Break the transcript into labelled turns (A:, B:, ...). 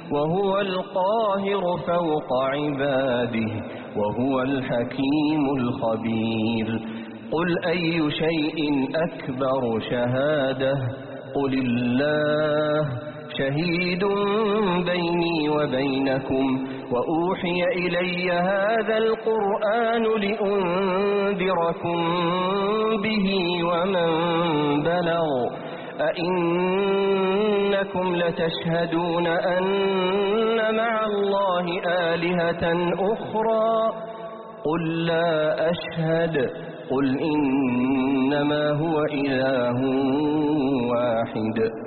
A: وهو القاهر فوق عباده وهو الحكيم الخبير. قل أي شيء أكبر شهادة قل الله شهيد بيني وبينكم وأوحي إلي هذا القرآن لأنذركم به ومن بلغ أئنكم لتشهدون أن مع الله آلهة أخرى قل لا أشهد قل إنما هو إله واحد